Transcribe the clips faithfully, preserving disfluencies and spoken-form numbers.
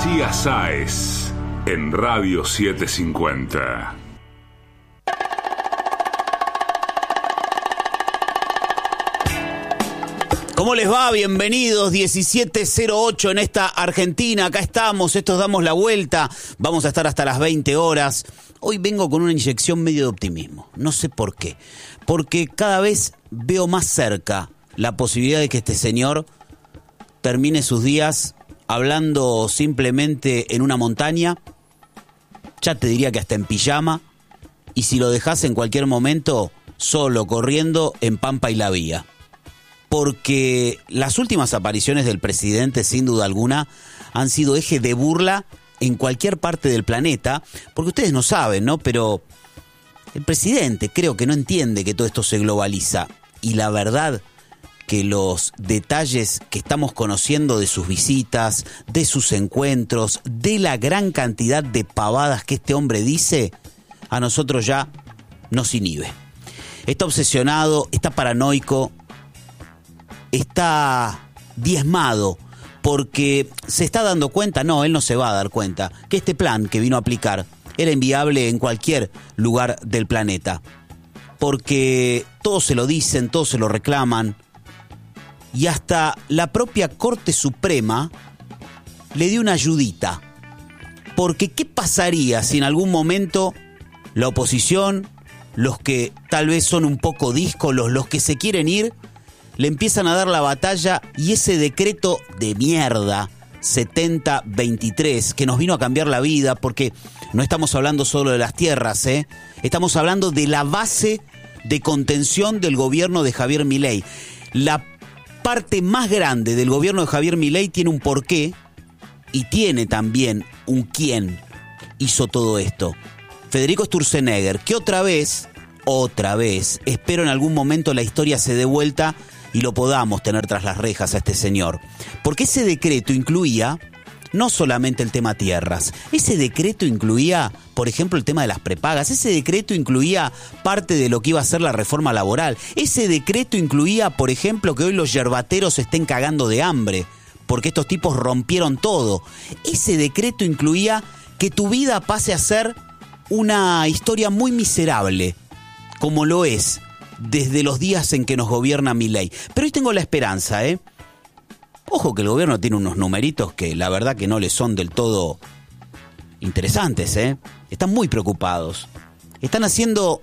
García Sáez en Radio setecientos cincuenta. ¿Cómo les va? Bienvenidos, diecisiete cero ocho en esta Argentina. Acá estamos, estos damos la vuelta. Vamos a estar hasta las veinte horas. Hoy vengo con una inyección medio de optimismo. No sé por qué. Porque cada vez veo más cerca la posibilidad de que este señor termine sus días hablando simplemente en una montaña. Ya te diría que hasta en pijama. Y si lo dejas en cualquier momento, solo, corriendo en Pampa y la Vía. Porque las últimas apariciones del presidente, sin duda alguna, han sido eje de burla en cualquier parte del planeta, porque ustedes no saben, ¿no? Pero el presidente creo que no entiende que todo esto se globaliza. Y la verdad que los detalles que estamos conociendo de sus visitas, de sus encuentros, de la gran cantidad de pavadas que este hombre dice, a nosotros ya nos inhibe. Está obsesionado, está paranoico, está diezmado porque se está dando cuenta, no, él no se va a dar cuenta, que este plan que vino a aplicar era inviable en cualquier lugar del planeta. Porque todos se lo dicen, todos se lo reclaman, y hasta la propia Corte Suprema le dio una ayudita. Porque ¿qué pasaría si en algún momento la oposición, los que tal vez son un poco díscolos, los que se quieren ir, le empiezan a dar la batalla y ese decreto de mierda setenta veintitrés que nos vino a cambiar la vida, porque no estamos hablando solo de las tierras, ¿eh? Estamos hablando de la base de contención del gobierno de Javier Milei. La parte más grande del gobierno de Javier Milei tiene un porqué y tiene también un quién hizo todo esto. Federico Sturzenegger, que otra vez, otra vez, espero en algún momento la historia se dé vuelta y lo podamos tener tras las rejas a este señor. Porque ese decreto incluía no solamente el tema tierras, ese decreto incluía, por ejemplo, el tema de las prepagas, ese decreto incluía parte de lo que iba a ser la reforma laboral, ese decreto incluía, por ejemplo, que hoy los yerbateros estén cagando de hambre, porque estos tipos rompieron todo. Ese decreto incluía que tu vida pase a ser una historia muy miserable, como lo es desde los días en que nos gobierna Milei. Pero hoy tengo la esperanza, ¿eh? Ojo que el gobierno tiene unos numeritos que la verdad que no les son del todo interesantes, ¿eh? Están muy preocupados. Están haciendo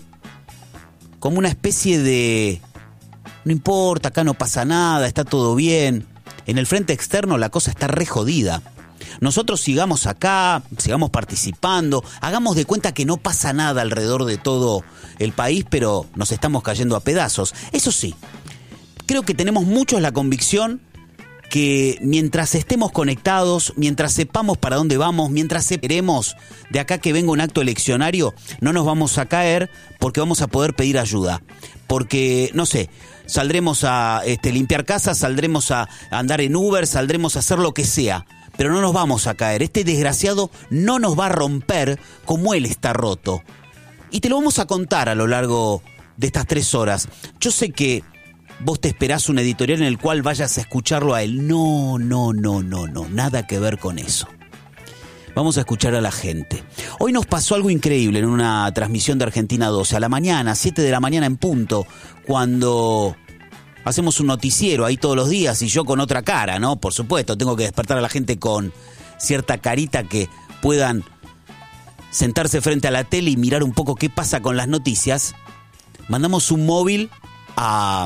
como una especie de no importa, acá no pasa nada, está todo bien. En el frente externo la cosa está re jodida. Nosotros sigamos acá, sigamos participando, hagamos de cuenta que no pasa nada alrededor de todo el país, pero nos estamos cayendo a pedazos. Eso sí, creo que tenemos muchos la convicción que mientras estemos conectados, mientras sepamos para dónde vamos, mientras esperemos de acá que venga un acto eleccionario, no nos vamos a caer porque vamos a poder pedir ayuda. Porque, no sé, saldremos a este, limpiar casas, saldremos a andar en Uber, saldremos a hacer lo que sea. Pero no nos vamos a caer. Este desgraciado no nos va a romper como él está roto. Y te lo vamos a contar a lo largo de estas tres horas. Yo sé que vos te esperás un editorial en el cual vayas a escucharlo a él. No, no, no, no, no. Nada que ver con eso. Vamos a escuchar a la gente. Hoy nos pasó algo increíble en una transmisión de Argentina doce. A la mañana, siete de la mañana en punto, cuando hacemos un noticiero ahí todos los días y yo con otra cara, ¿no? Por supuesto, tengo que despertar a la gente con cierta carita que puedan sentarse frente a la tele y mirar un poco qué pasa con las noticias. Mandamos un móvil a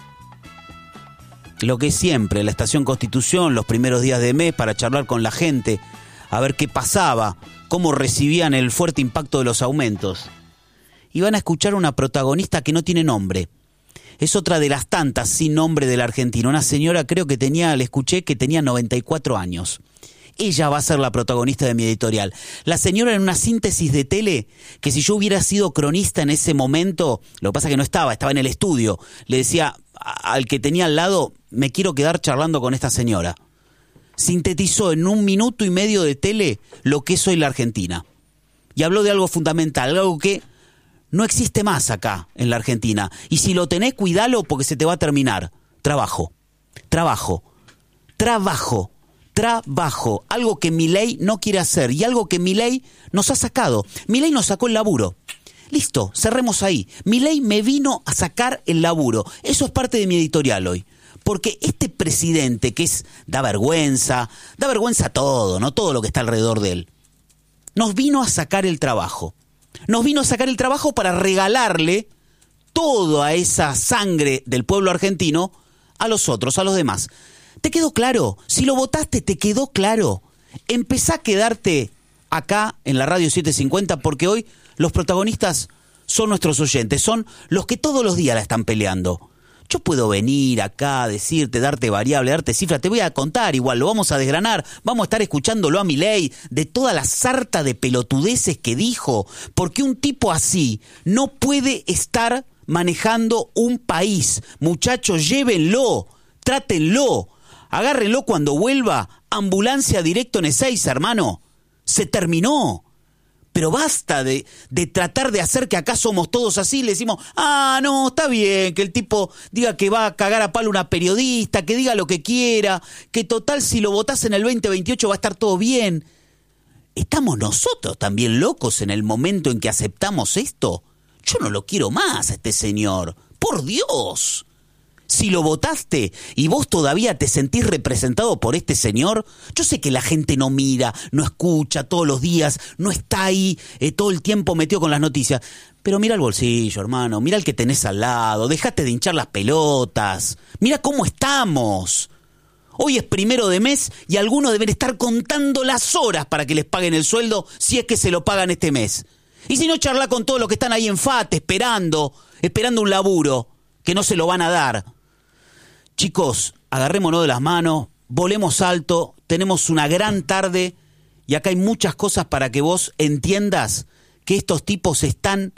lo que es siempre, la Estación Constitución, los primeros días de mes, para charlar con la gente, a ver qué pasaba, cómo recibían el fuerte impacto de los aumentos. Y van a escuchar una protagonista que no tiene nombre. Es otra de las tantas sin nombre de la Argentina. Una señora, creo que tenía, le escuché que tenía noventa y cuatro años. Ella va a ser la protagonista de mi editorial. La señora en una síntesis de tele que si yo hubiera sido cronista en ese momento, lo que pasa es que no estaba, estaba en el estudio, le decía al que tenía al lado, me quiero quedar charlando con esta señora. Sintetizó en un minuto y medio de tele lo que es hoy la Argentina. Y habló de algo fundamental, algo que no existe más acá en la Argentina. Y si lo tenés, cuidalo porque se te va a terminar. Trabajo, trabajo, trabajo, trabajo, algo que Milei no quiere hacer y algo que Milei nos ha sacado. Milei nos sacó el laburo. Listo, cerremos ahí. Milei me vino a sacar el laburo. Eso es parte de mi editorial hoy. Porque este presidente que es da vergüenza, da vergüenza todo, ¿no? Todo lo que está alrededor de él. Nos vino a sacar el trabajo. Nos vino a sacar el trabajo para regalarle toda esa sangre del pueblo argentino a los otros, a los demás. ¿Te quedó claro? Si lo votaste, ¿te quedó claro? Empezá a quedarte acá en la Radio setecientos cincuenta porque hoy los protagonistas son nuestros oyentes, son los que todos los días la están peleando. Yo puedo venir acá, decirte, darte variable, darte cifra, te voy a contar igual, lo vamos a desgranar, vamos a estar escuchándolo a Milei, de toda la sarta de pelotudeces que dijo, porque un tipo así no puede estar manejando un país. Muchachos, llévenlo, trátenlo, agárrenlo cuando vuelva, ambulancia directo en Ezeiza, hermano, se terminó. Pero basta de, de tratar de hacer que acá somos todos así. Le decimos, ah, no, está bien, que el tipo diga que va a cagar a palo una periodista, que diga lo que quiera, que total si lo votás en el veinte veintiocho va a estar todo bien. ¿Estamos nosotros también locos en el momento en que aceptamos esto? Yo no lo quiero más a este señor. ¡Por Dios! Si lo votaste y vos todavía te sentís representado por este señor, yo sé que la gente no mira, no escucha todos los días, no está ahí eh, todo el tiempo metido con las noticias. Pero mira el bolsillo, hermano, mira el que tenés al lado, dejate de hinchar las pelotas, mira cómo estamos. Hoy es primero de mes y algunos deben estar contando las horas para que les paguen el sueldo si es que se lo pagan este mes. Y si no, charla con todos los que están ahí en F A T esperando, esperando un laburo, que no se lo van a dar. Chicos, agarrémonos de las manos, volemos alto, tenemos una gran tarde y acá hay muchas cosas para que vos entiendas que estos tipos están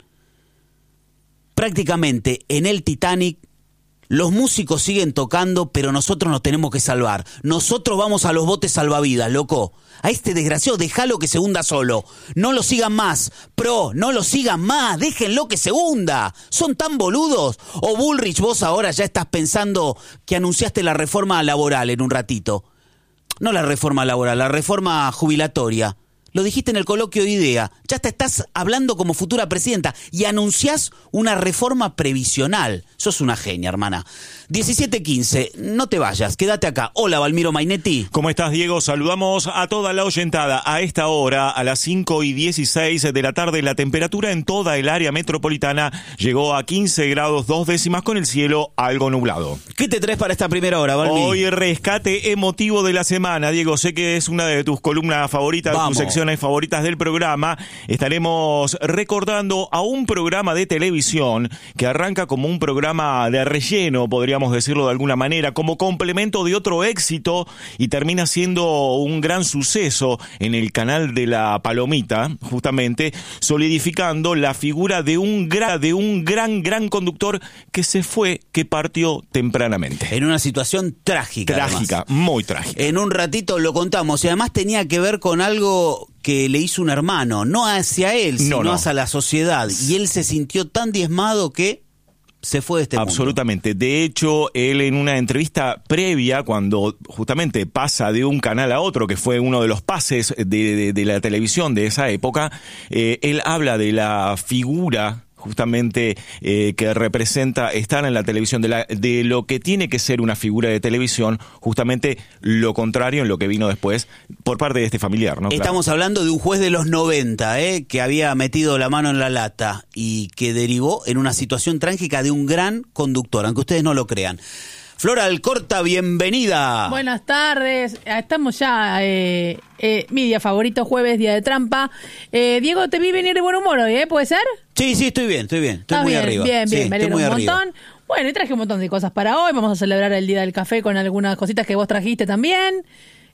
prácticamente en el Titanic. Los músicos siguen tocando, pero nosotros nos tenemos que salvar. Nosotros vamos a los botes salvavidas, loco. A este desgraciado déjalo que se hunda solo. No lo sigan más. Pro, no lo sigan más. Déjenlo que se hunda. ¿Son tan boludos? O Bullrich, vos ahora ya estás pensando que anunciaste la reforma laboral en un ratito. No la reforma laboral, la reforma jubilatoria. Lo dijiste en el coloquio de IDEA. Ya te estás hablando como futura presidenta y anunciás una reforma previsional. Sos una genia, hermana. diecisiete quince, no te vayas, quédate acá. Hola, Valmiro Mainetti. ¿Cómo estás, Diego? Saludamos a toda la oyentada. A esta hora, a las cinco y dieciséis de la tarde, la temperatura en toda el área metropolitana llegó a quince grados dos décimas con el cielo algo nublado. ¿Qué te traes para esta primera hora, Valmi? Hoy rescate emotivo de la semana, Diego. Sé que es una de tus columnas favoritas, Vamos. de tus secciones favoritas del programa. Estaremos recordando a un programa de televisión que arranca como un programa de relleno, podríamos decirlo de alguna manera, como complemento de otro éxito y termina siendo un gran suceso en el canal de la Palomita, justamente solidificando la figura de un gran, de un gran, gran conductor que se fue, que partió tempranamente. En una situación trágica. Trágica, además. Muy trágica. En un ratito lo contamos y además tenía que ver con algo que le hizo un hermano, no hacia él, sino no, no. hacia la sociedad. Y él se sintió tan diezmado que se fue de este mundo. Absolutamente. De hecho, él en una entrevista previa, cuando justamente pasa de un canal a otro, que fue uno de los pases de, de, de la televisión de esa época, eh, él habla de la figura justamente eh, que representa estar en la televisión, de, la, de lo que tiene que ser una figura de televisión, justamente lo contrario en lo que vino después por parte de este familiar, ¿no? Estamos Claro. hablando de un juez de los noventa, ¿eh? Que había metido la mano en la lata y que derivó en una situación trágica de un gran conductor, aunque ustedes no lo crean. Flora Alcorta, bienvenida. Buenas tardes, estamos ya, eh, eh, mi día favorito, jueves, día de trampa. Eh, Diego, te vi venir de buen humor hoy, ¿eh? ¿Puede ser? Sí, sí, estoy bien, estoy bien, estoy Ah, muy bien, arriba. Bien, bien, sí, me estoy alegro muy un arriba. montón. Bueno, y traje un montón de cosas para hoy, vamos a celebrar el Día del Café con algunas cositas que vos trajiste también.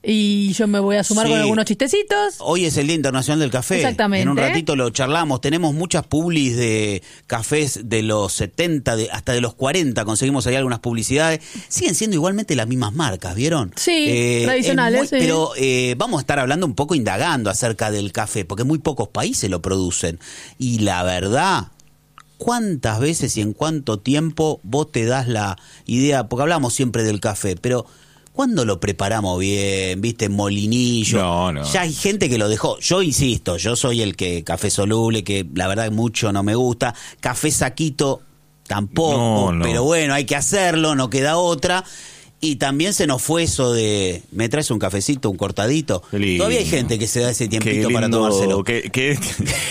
Y yo me voy a sumar Sí. con algunos chistecitos. Hoy es el Día Internacional del Café. Exactamente. En un ratito lo charlamos. Tenemos muchas publis de cafés de los setenta, de, hasta de los cuarenta. Conseguimos ahí algunas publicidades. Siguen siendo igualmente las mismas marcas, ¿vieron? Sí, tradicionales, es muy- sí. Pero eh, vamos a estar hablando un poco, indagando acerca del café, porque muy pocos países lo producen. Y la verdad, ¿cuántas veces y en cuánto tiempo vos te das la idea? Porque hablamos siempre del café, pero ¿Cuándo lo preparamos bien? ¿Viste? Molinillo. No, no. Ya hay gente que lo dejó. Yo insisto, yo soy el que café soluble, que la verdad mucho no me gusta. Café saquito tampoco, No, no. pero bueno, hay que hacerlo, no queda otra. Y también se nos fue eso de, ¿me traes un cafecito, un cortadito? Qué lindo. Todavía hay gente que se da ese Qué tiempito lindo, para tomárselo. Qué, qué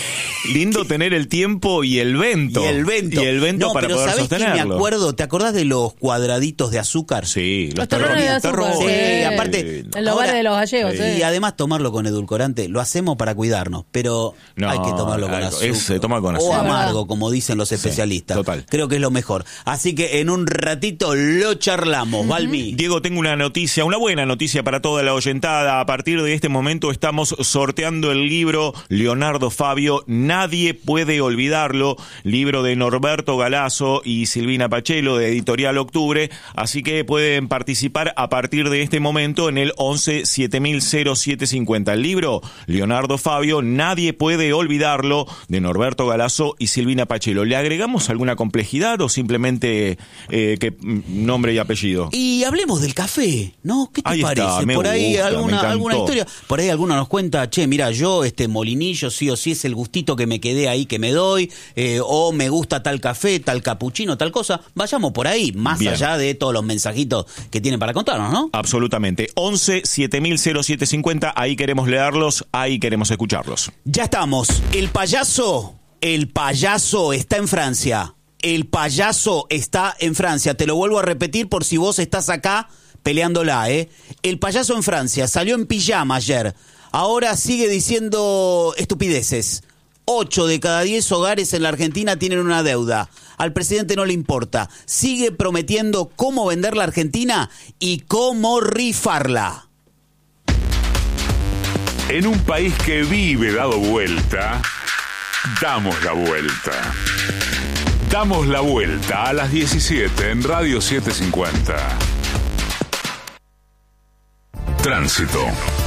lindo tener el tiempo y el vento. Y el vento. Y el vento no, para pero poder ¿sabés qué sostenerlo. me acuerdo? ¿Te acordás de los cuadraditos de azúcar? Sí, Los terrones de azúcar, Sí, sí. aparte... En los bares de los gallegos, Y sí. además tomarlo con edulcorante, lo hacemos para cuidarnos, pero No, hay que tomarlo con algo- azúcar. es- se toma con O azúcar. amargo, como dicen los especialistas. total. Creo que es lo mejor. Así que en un ratito lo charlamos, Balmi. Diego, tengo una noticia, una buena noticia para toda la oyentada. A partir de este momento estamos sorteando el libro Leonardo Fabio, Nadie puede olvidarlo, libro de Norberto Galazo y Silvina Pachelo, de Editorial Octubre. Así que pueden participar a partir de este momento en el once siete mil cero siete cincuenta. El libro Leonardo Fabio, Nadie puede olvidarlo, de Norberto Galazo y Silvina Pachelo. ¿Le agregamos alguna complejidad o simplemente eh, que mm, nombre y apellido? Y hablemos del café, ¿no? ¿Qué te Ahí parece? está, me por ahí gusta, me alguna, encantó. alguna historia, por ahí alguno nos cuenta, che, mira, yo este molinillo sí o sí es el gustito que me quedé ahí que me doy, eh, o me gusta tal café, tal capuchino, tal cosa. Vayamos por ahí, más Bien. allá de todos los mensajitos que tienen para contarnos, ¿no? Absolutamente. once siete mil cero siete cincuenta, ahí queremos leerlos, ahí queremos escucharlos. Ya estamos. El payaso, el payaso está en Francia. El payaso está en Francia. Te lo vuelvo a repetir por si vos estás acá peleándola, ¿eh? El payaso en Francia salió en pijama ayer. Ahora sigue diciendo estupideces. Ocho de cada diez hogares en la Argentina tienen una deuda. Al presidente no le importa. Sigue prometiendo cómo vender la Argentina y cómo rifarla. En un país que vive dado vuelta, damos la vuelta. Damos la vuelta a las diecisiete en Radio setecientos cincuenta. Tránsito.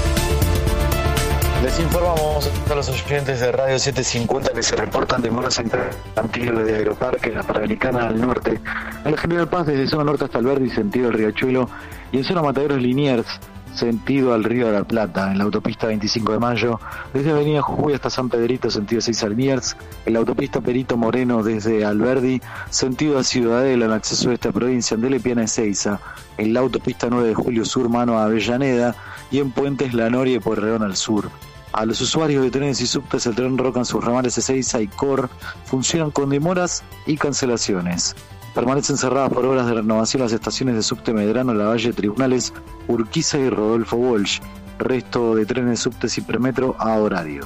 Les informamos a los oyentes de Radio setecientos cincuenta que se reportan demoras en Santiago de Aeroparque, en la Panamericana al norte, en la General Paz desde zona norte hasta Alberdi, sentido del Riachuelo, y en zona Mataderos Liniers, sentido al Río de la Plata, en la autopista veinticinco de mayo, desde Avenida Jujuy hasta San Pedrito, sentido seis a Liniers, en la autopista Perito Moreno desde Alberdi, sentido a Ciudadela, en el acceso a esta provincia, en Delepiana Ezeiza, en la autopista nueve de Julio Sur, mano a Avellaneda, y en Puentes La Noria y Pueyrredón al sur. A los usuarios de trenes y subtes, el tren Roca en sus ramales Ezeiza y Cor funcionan con demoras y cancelaciones. Permanecen cerradas por obras de renovación las estaciones de subte Medrano, Lavalle, Tribunales, Urquiza y Rodolfo Walsh. Resto de trenes, subtes y premetro a horario.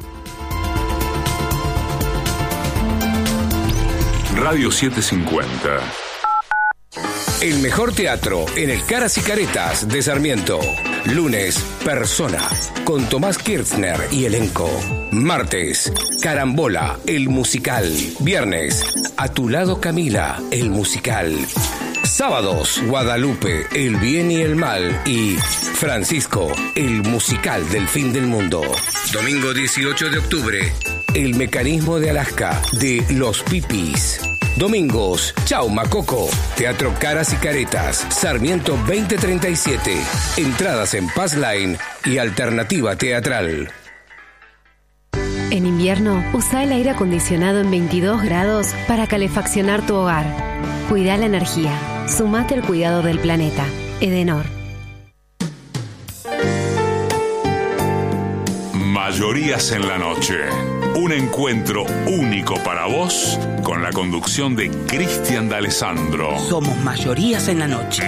Radio setecientos cincuenta. El mejor teatro en el Caras y Caretas de Sarmiento. Lunes, Persona, con Tomás Kirchner y elenco. Martes, Carambola, el musical. Viernes, A tu lado Camila, el musical. Sábados, Guadalupe, el bien y el mal. Y Francisco, el musical del fin del mundo. Domingo dieciocho de octubre, El mecanismo de Alaska, de Los Pipis. Domingos, Chau Macoco, Teatro Caras y Caretas, Sarmiento veinte treinta y siete. Entradas en Pass Line y Alternativa Teatral. En invierno, usa el aire acondicionado en veintidós grados para calefaccionar tu hogar. Cuida la energía. Sumate al cuidado del planeta. Edenor. Mayorías en la noche. Un encuentro único para vos con la conducción de Cristian D'Alessandro. Somos Mayorías en la noche.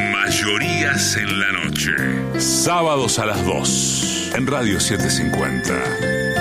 Mayorías en la noche. Sábados a las dos en Radio setecientos cincuenta.